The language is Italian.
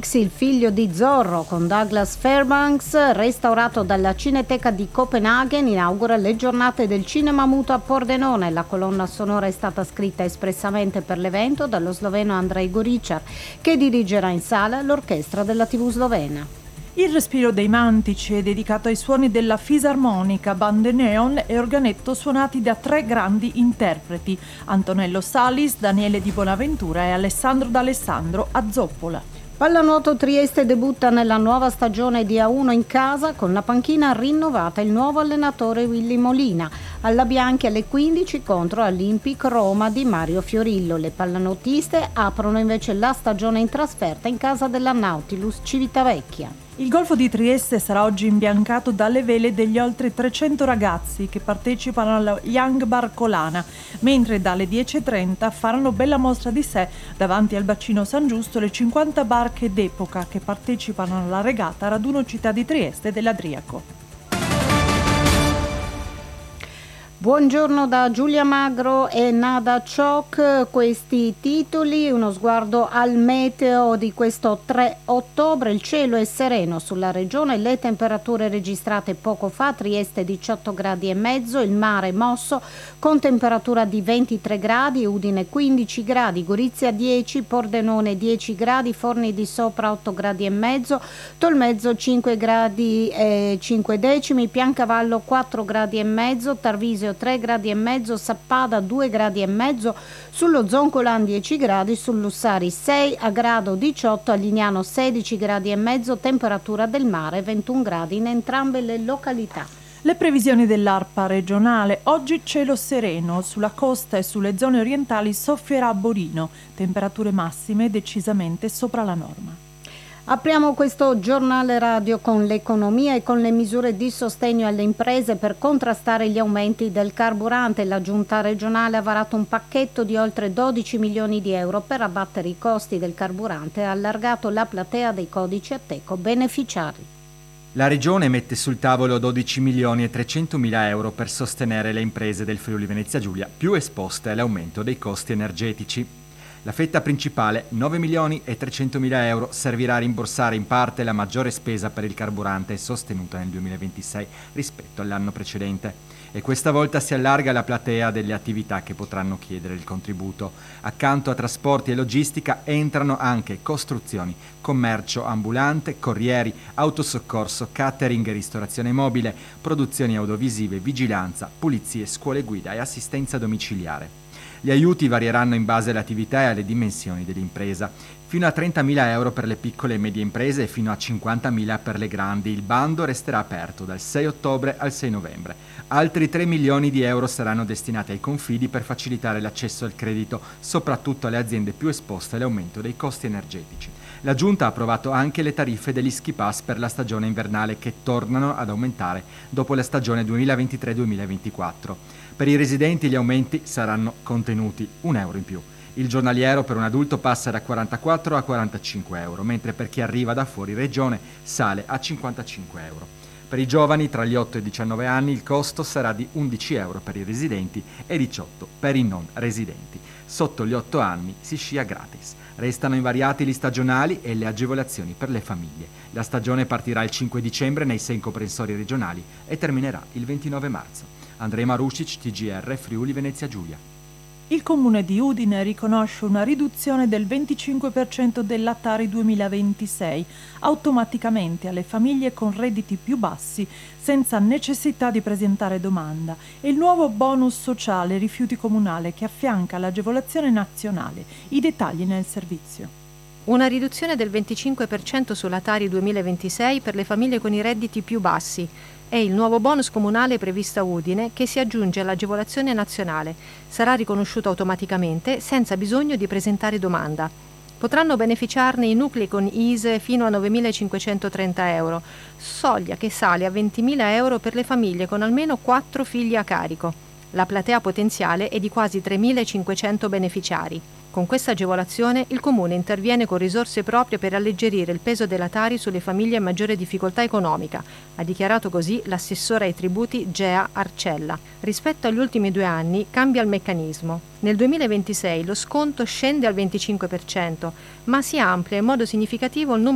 Max, il figlio di Zorro, con Douglas Fairbanks, restaurato dalla Cineteca di Copenaghen, inaugura le giornate del cinema muto a Pordenone. La colonna sonora è stata scritta espressamente per l'evento dallo sloveno Andrej Goričar, che dirigerà in sala l'orchestra della TV slovena. Il respiro dei mantici è dedicato ai suoni della fisarmonica, bande neon e organetto suonati da 3 grandi interpreti: Antonello Salis, Daniele Di Bonaventura e Alessandro D'Alessandro a Zoppola. Pallanuoto Trieste debutta nella nuova stagione di A1 in casa con la panchina rinnovata il nuovo allenatore Willy Molina. Alla Bianchi alle 15 contro Olympic Roma di Mario Fiorillo. Le pallanuotiste aprono invece la stagione in trasferta in casa della Nautilus Civitavecchia. Il Golfo di Trieste sarà oggi imbiancato dalle vele degli oltre 300 ragazzi che partecipano alla Young Barcolana, mentre dalle 10:30 faranno bella mostra di sé davanti al bacino San Giusto le 50 barche d'epoca che partecipano alla regata Raduno Città di Trieste dell'Adriaco. Buongiorno da Giulia Magro e Nada Ciocc. Questi titoli, uno sguardo al meteo di questo 3 ottobre. Il cielo è sereno sulla regione, le temperature registrate poco fa: Trieste 18 gradi e mezzo, il mare mosso con temperatura di 23 gradi, Udine 15 gradi, Gorizia 10, Pordenone 10 gradi, Forni di Sopra 8 gradi e mezzo, Tolmezzo 5 gradi e 5 decimi, Piancavallo 4 gradi e mezzo, Tarvisio 3 gradi e mezzo, Sappada 2 gradi e mezzo, sullo Zoncolan 10 gradi, sul Lussari 6, a Grado 18, a Lignano 16 gradi e mezzo, temperatura del mare 21 gradi in entrambe le località. Le previsioni dell'ARPA regionale: oggi cielo sereno, sulla costa e sulle zone orientali soffierà Borino, temperature massime decisamente sopra la norma. Apriamo questo giornale radio con l'economia e con le misure di sostegno alle imprese per contrastare gli aumenti del carburante. La Giunta regionale ha varato un pacchetto di oltre 12 milioni di euro per abbattere i costi del carburante e ha allargato la platea dei codici Ateco beneficiari. La Regione mette sul tavolo 12 milioni e 300 mila euro per sostenere le imprese del Friuli Venezia Giulia più esposte all'aumento dei costi energetici. La fetta principale, 9 milioni e 300 mila euro, servirà a rimborsare in parte la maggiore spesa per il carburante sostenuta nel 2026 rispetto all'anno precedente. E questa volta si allarga la platea delle attività che potranno chiedere il contributo. Accanto a trasporti e logistica entrano anche costruzioni, commercio ambulante, corrieri, autosoccorso, catering e ristorazione mobile, produzioni audiovisive, vigilanza, pulizie, scuole guida e assistenza domiciliare. Gli aiuti varieranno in base alle attività e alle dimensioni dell'impresa. Fino a 30.000 euro per le piccole e medie imprese e fino a 50.000 per le grandi. Il bando resterà aperto dal 6 ottobre al 6 novembre. Altri 3 milioni di euro saranno destinati ai confidi per facilitare l'accesso al credito, soprattutto alle aziende più esposte all'aumento dei costi energetici. La Giunta ha approvato anche le tariffe degli ski pass per la stagione invernale, che tornano ad aumentare dopo la stagione 2023-2024. Per i residenti gli aumenti saranno contenuti: €1 in più. Il giornaliero per un adulto passa da 44 a 45 euro, mentre per chi arriva da fuori regione sale a 55 euro. Per i giovani tra gli 8 e i 19 anni il costo sarà di 11 euro per i residenti e 18 per i non residenti. Sotto gli 8 anni si scia gratis. Restano invariati gli stagionali e le agevolazioni per le famiglie. La stagione partirà il 5 dicembre nei 6 comprensori regionali e terminerà il 29 marzo. Andrej Marušić, TGR Friuli Venezia Giulia. Il comune di Udine riconosce una riduzione del 25% della Tari 2026 automaticamente alle famiglie con redditi più bassi, senza necessità di presentare domanda, e il nuovo bonus sociale rifiuti comunale che affianca l'agevolazione nazionale. I dettagli nel servizio. Una riduzione del 25% sulla Tari 2026 per le famiglie con i redditi più bassi. È il nuovo bonus comunale previsto a Udine, che si aggiunge all'agevolazione nazionale. Sarà riconosciuto automaticamente senza bisogno di presentare domanda. Potranno beneficiarne i nuclei con ISEE fino a 9.530 euro, soglia che sale a 20.000 euro per le famiglie con almeno 4 figli a carico. La platea potenziale è di quasi 3.500 beneficiari. Con questa agevolazione il Comune interviene con risorse proprie per alleggerire il peso della Tari sulle famiglie in maggiore difficoltà economica, ha dichiarato così l'assessore ai tributi Gea Arcella. Rispetto agli ultimi 2 anni cambia il meccanismo. Nel 2026 lo sconto scende al 25%, ma si amplia in modo significativo il numero